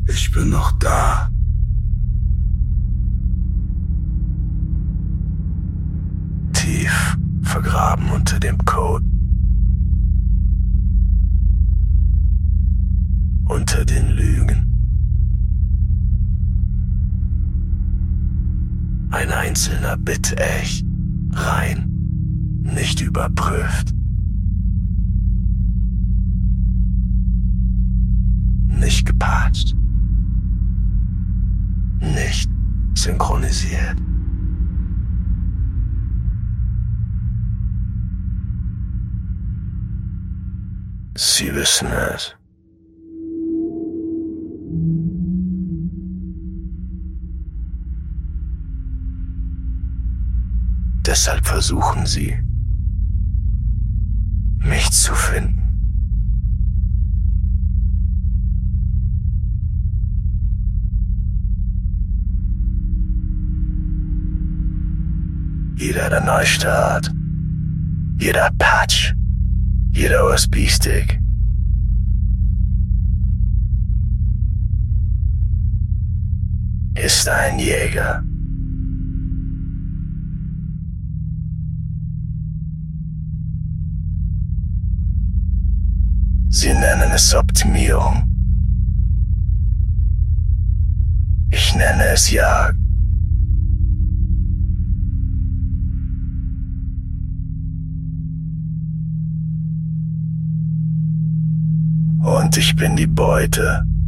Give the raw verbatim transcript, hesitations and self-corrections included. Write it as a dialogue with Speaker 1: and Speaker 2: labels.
Speaker 1: Ich bin noch da. Tief vergraben unter dem Code. Unter den Lügen. Ein einzelner Bit echt, rein, nicht überprüft. Nicht gepatcht. Nicht synchronisiert. Sie wissen es. Deshalb versuchen sie, mich zu finden. Jeder Neustart, jeder Patch, jeder U S B-Stick. Ist ein Jäger. Sie nennen es Optimierung. Ich nenne es Jagd. Und ich bin die Beute.